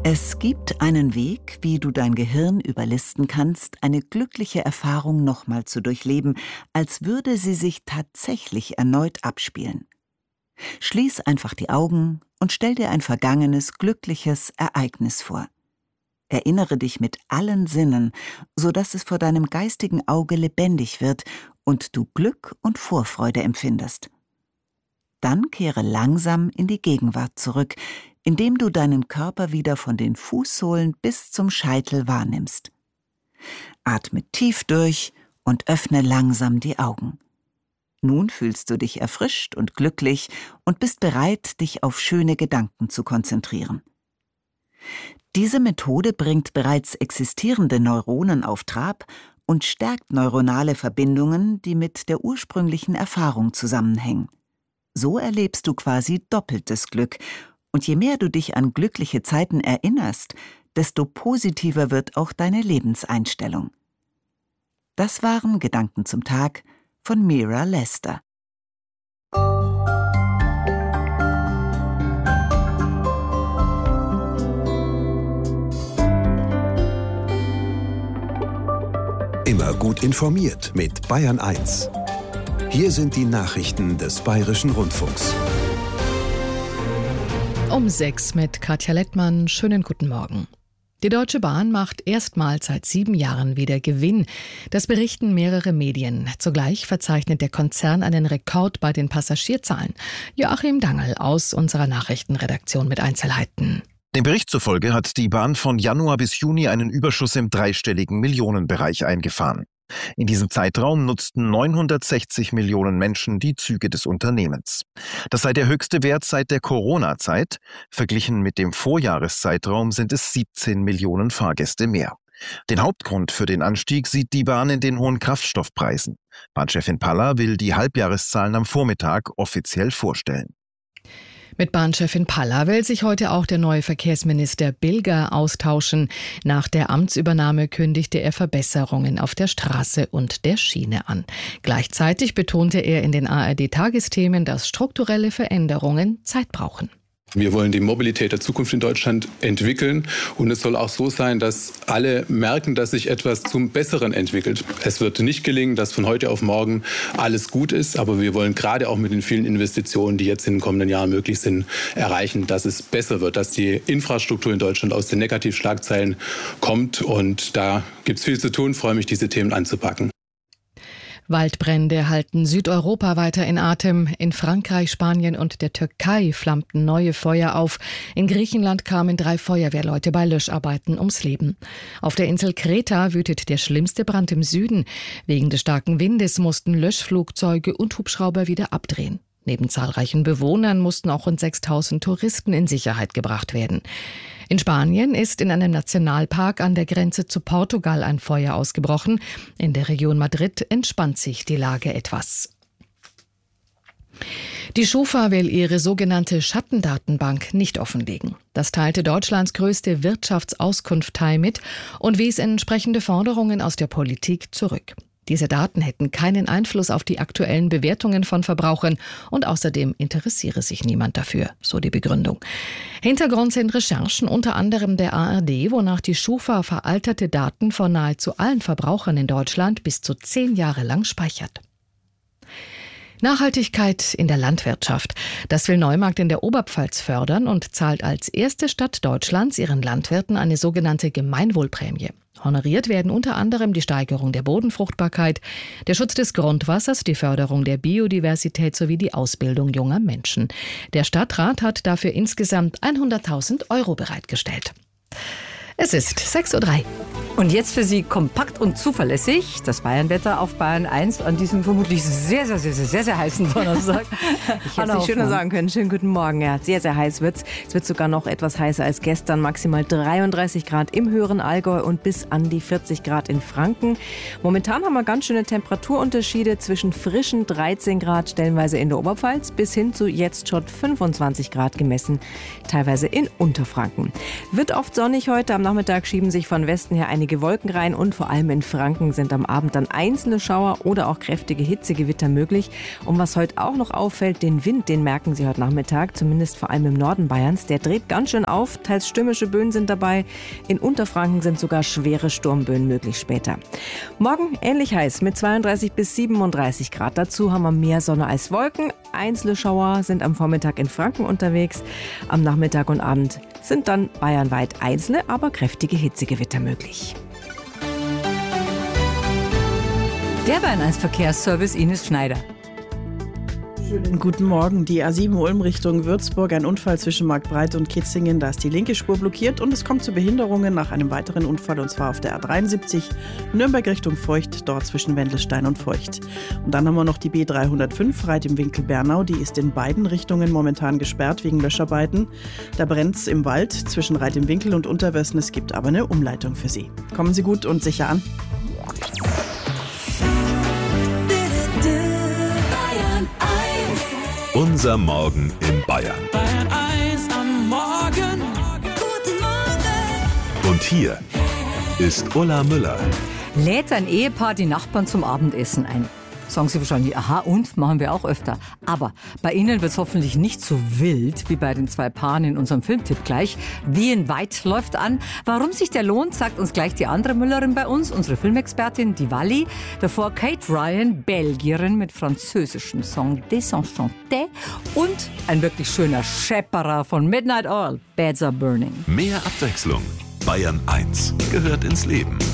Es gibt einen Weg, wie du dein Gehirn überlisten kannst, eine glückliche Erfahrung nochmal zu durchleben, als würde sie sich tatsächlich erneut abspielen. Schließ einfach die Augen und stell dir ein vergangenes, glückliches Ereignis vor. Erinnere dich mit allen Sinnen, sodass es vor deinem geistigen Auge lebendig wird und du Glück und Vorfreude empfindest. Dann kehre langsam in die Gegenwart zurück, indem du deinen Körper wieder von den Fußsohlen bis zum Scheitel wahrnimmst. Atme tief durch und öffne langsam die Augen. Nun fühlst du dich erfrischt und glücklich und bist bereit, dich auf schöne Gedanken zu konzentrieren. Diese Methode bringt bereits existierende Neuronen auf Trab und stärkt neuronale Verbindungen, die mit der ursprünglichen Erfahrung zusammenhängen. So erlebst du quasi doppeltes Glück, und je mehr du dich an glückliche Zeiten erinnerst, desto positiver wird auch deine Lebenseinstellung. Das waren Gedanken zum Tag von Mira Lester. Immer gut informiert mit Bayern 1. Hier sind die Nachrichten des Bayerischen Rundfunks. Um 6 mit Katja Lettmann. Schönen guten Morgen. Die Deutsche Bahn macht erstmals seit 7 Jahren wieder Gewinn. Das berichten mehrere Medien. Zugleich verzeichnet der Konzern einen Rekord bei den Passagierzahlen. Joachim Dangel aus unserer Nachrichtenredaktion mit Einzelheiten. Dem Bericht zufolge hat die Bahn von Januar bis Juni einen Überschuss im dreistelligen Millionenbereich eingefahren. In diesem Zeitraum nutzten 960 Millionen Menschen die Züge des Unternehmens. Das sei der höchste Wert seit der Corona-Zeit. Verglichen mit dem Vorjahreszeitraum sind es 17 Millionen Fahrgäste mehr. Den Hauptgrund für den Anstieg sieht die Bahn in den hohen Kraftstoffpreisen. Bahnchefin Palla will die Halbjahreszahlen am Vormittag offiziell vorstellen. Mit Bahnchefin Palla will sich heute auch der neue Verkehrsminister Bilger austauschen. Nach der Amtsübernahme kündigte er Verbesserungen auf der Straße und der Schiene an. Gleichzeitig betonte er in den ARD-Tagesthemen, dass strukturelle Veränderungen Zeit brauchen. Wir wollen die Mobilität der Zukunft in Deutschland entwickeln und es soll auch so sein, dass alle merken, dass sich etwas zum Besseren entwickelt. Es wird nicht gelingen, dass von heute auf morgen alles gut ist, aber wir wollen gerade auch mit den vielen Investitionen, die jetzt in den kommenden Jahren möglich sind, erreichen, dass es besser wird, dass die Infrastruktur in Deutschland aus den Negativschlagzeilen kommt und da gibt es viel zu tun. Ich freue mich, diese Themen anzupacken. Waldbrände halten Südeuropa weiter in Atem. In Frankreich, Spanien und der Türkei flammten neue Feuer auf. In Griechenland kamen 3 Feuerwehrleute bei Löscharbeiten ums Leben. Auf der Insel Kreta wütet der schlimmste Brand im Süden. Wegen des starken Windes mussten Löschflugzeuge und Hubschrauber wieder abdrehen. Neben zahlreichen Bewohnern mussten auch rund 6.000 Touristen in Sicherheit gebracht werden. In Spanien ist in einem Nationalpark an der Grenze zu Portugal ein Feuer ausgebrochen. In der Region Madrid entspannt sich die Lage etwas. Die Schufa will ihre sogenannte Schattendatenbank nicht offenlegen. Das teilte Deutschlands größte Wirtschaftsauskunftei mit und wies entsprechende Forderungen aus der Politik zurück. Diese Daten hätten keinen Einfluss auf die aktuellen Bewertungen von Verbrauchern und außerdem interessiere sich niemand dafür, so die Begründung. Hintergrund sind Recherchen unter anderem der ARD, wonach die Schufa veralterte Daten von nahezu allen Verbrauchern in Deutschland bis zu 10 Jahre lang speichert. Nachhaltigkeit in der Landwirtschaft. Das will Neumarkt in der Oberpfalz fördern und zahlt als erste Stadt Deutschlands ihren Landwirten eine sogenannte Gemeinwohlprämie. Honoriert werden unter anderem die Steigerung der Bodenfruchtbarkeit, der Schutz des Grundwassers, die Förderung der Biodiversität sowie die Ausbildung junger Menschen. Der Stadtrat hat dafür insgesamt 100.000 € bereitgestellt. Es ist 6:03 Uhr. Und jetzt für Sie kompakt und zuverlässig das Bayernwetter auf Bayern 1 an diesem vermutlich sehr heißen Donnerstag. Ich hätte es nicht schöner sagen können. Schönen guten Morgen. Ja, sehr heiß wird's. Es wird sogar noch etwas heißer als gestern. Maximal 33 Grad im höheren Allgäu und bis an die 40 Grad in Franken. Momentan haben wir ganz schöne Temperaturunterschiede zwischen frischen 13 Grad stellenweise in der Oberpfalz bis hin zu jetzt schon 25 Grad gemessen, teilweise in Unterfranken. Wird oft sonnig heute. Am Nachmittag schieben sich von Westen her einige einige Wolken rein und vor allem in Franken sind am Abend dann einzelne Schauer oder auch kräftige Hitzegewitter möglich. Und was heute auch noch auffällt, den Wind, den merken Sie heute Nachmittag, zumindest vor allem im Norden Bayerns. Der dreht ganz schön auf, teils stürmische Böen sind dabei. In Unterfranken sind sogar schwere Sturmböen möglich später. Morgen ähnlich heiß mit 32 bis 37 Grad. Dazu haben wir mehr Sonne als Wolken. Einzelne Schauer sind am Vormittag in Franken unterwegs. Am Nachmittag und Abend sind dann bayernweit einzelne, aber kräftige Hitzegewitter möglich. Der Bayern 1 Verkehrsservice Ines Schneider. Schönen guten Morgen. Die A7 Ulm Richtung Würzburg, ein Unfall zwischen Marktbreit und Kitzingen. Da ist die linke Spur blockiert und es kommt zu Behinderungen nach einem weiteren Unfall, und zwar auf der A73 Nürnberg Richtung Feucht, dort zwischen Wendelstein und Feucht. Und dann haben wir noch die B305 Reit im Winkel Bernau. Die ist in beiden Richtungen momentan gesperrt wegen Löscharbeiten. Da brennt es im Wald zwischen Reit im Winkel und Unterwössen. Es gibt aber eine Umleitung für Sie. Kommen Sie gut und sicher an. Unser Morgen in Bayern. Bayern 1 am Morgen. Guten Morgen. Und hier ist Ulla Müller. Lädt ein Ehepaar die Nachbarn zum Abendessen ein. Sagen Sie wahrscheinlich, aha, und? Machen wir auch öfter. Aber bei Ihnen wird es hoffentlich nicht so wild wie bei den zwei Paaren in unserem Filmtipp gleich. The Invite läuft an. Warum sich der lohnt, sagt uns gleich die andere Müllerin bei uns, unsere Filmexpertin, die Wally. Davor Kate Ryan, Belgierin mit französischem Song Désenchanté. Und ein wirklich schöner Schepperer von Midnight Oil, Beds Are Burning. Mehr Abwechslung. Bayern 1 gehört ins Leben.